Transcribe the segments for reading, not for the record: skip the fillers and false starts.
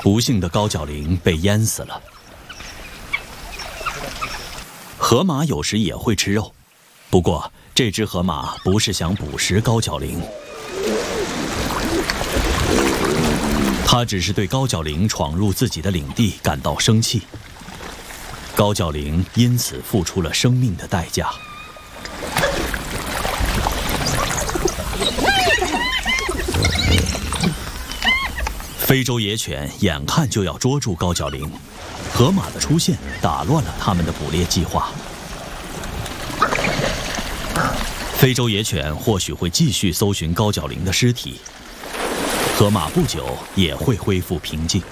不幸的高角羚被淹死了。河马有时也会吃肉，不过这只河马不是想捕食高角羚，它只是对高角羚闯入自己的领地感到生气。高角羚因此付出了生命的代价。非洲野犬眼看就要捉住高角羚，河马的出现打乱了他们的捕猎计划。非洲野犬或许会继续搜寻高角羚的尸体，河马不久也会恢复平静。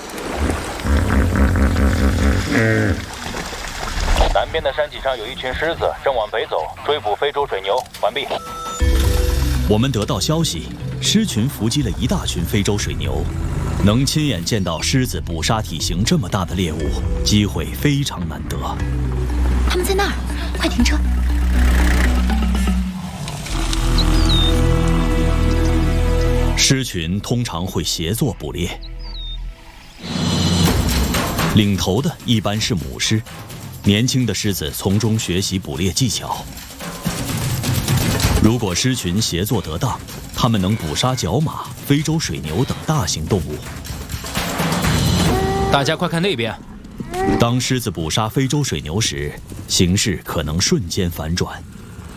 南边的山脊上有一群狮子，正往北走，追捕非洲水牛。完毕。 我们得到消息，狮群伏击了一大群非洲水牛。能亲眼见到狮子捕杀体型这么大的猎物，机会非常难得。 他们在那儿，快停车！ 狮群通常会协作捕猎，领头的一般是母狮，年轻的狮子从中学习捕猎技巧。如果狮群协作得当，它们能捕杀角马、非洲水牛等大型动物。 大家快看那边！ 当狮子捕杀非洲水牛时，形势可能瞬间反转。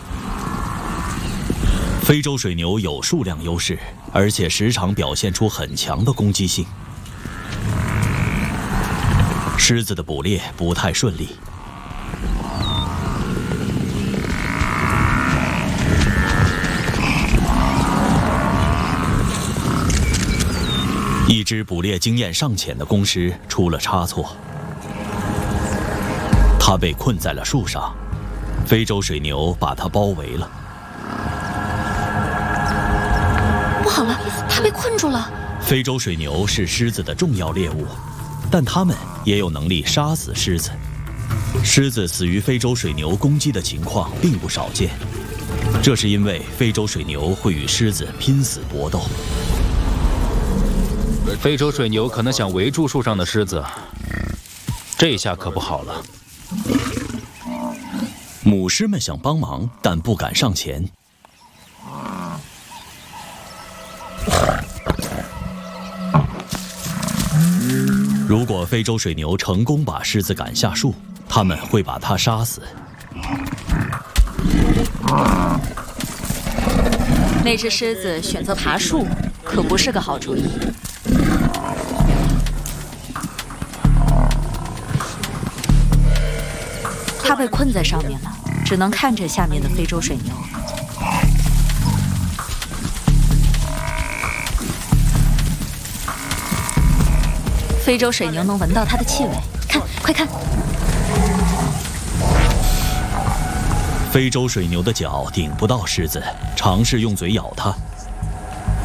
非洲水牛有数量优势，而且时常表现出很强的攻击性。狮子的捕猎不太顺利。一只捕猎经验尚浅的公狮出了差错，它被困在了树上，非洲水牛把它包围了。 不好了，它被困住了。 非洲水牛是狮子的重要猎物，但它们也有能力杀死狮子。狮子死于非洲水牛攻击的情况并不少见，这是因为非洲水牛会与狮子拼死搏斗。 非洲水牛可能想围住树上的狮子，这下可不好了。 母狮们想帮忙，但不敢上前。如果非洲水牛成功把狮子赶下树，他们会把它杀死。 那只狮子选择爬树，可不是个好主意。它被困在上面了，只能看着下面的非洲水牛。非洲水牛能闻到它的气味，看，快看！ 非洲水牛的脚顶不到狮子，尝试用嘴咬它。